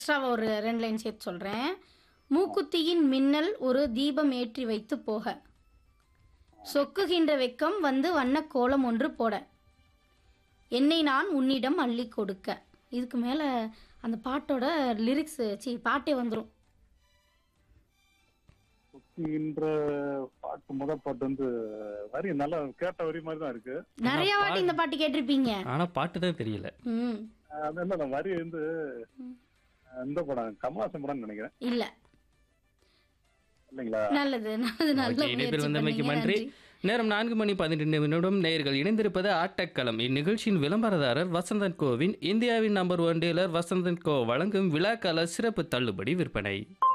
எக்ஸ்ட்ராவா ஒரு 2 லைன் சேர்த்து சொல்றேன். மூக்குத்தியின் மின்னல் ஒரு தீபம் ஏற்றி வைத்து போக, சொக்குகின்ற வெக்கம் வந்து வண்ணக் கோலம் ஒன்று போட, என்னை நான் உன்னிடம் அள்ளி கொடுக்க. இதுக்கு மேல அந்த பாட்டோட லிரிக்ஸ் பாட்டே வந்துரும். என்ற பாட்டு பாட்டு வரி நல்லா கேட்ட வரி மாதிரி தான் இருக்கு. நிறைய வாட்டி இந்த பாட்டு கேட்டிருப்பீங்க. ஆனா பாட்டு தான் தெரியல. அது என்ன வரி இந்த படம் கமலாசன் படம் நினைக்கிறேன். இல்ல. இல்லைங்களா? நல்லது நல்லது நல்ல ஓகே, இணைப்பில் வந்தமைக்கு நன்றி. நேரம் 4:12 நேயர்கள் இணைந்திருப்பது ஆட்டக்களம். இந்நிகழ்ச்சியின் விளம்பரதாரர் வசந்தன் கோவின் இந்தியாவின் நம்பர் 1 டீலர் வசந்தன் கோ வழங்கும் விழாக்கால சிறப்பு தள்ளுபடி விற்பனை.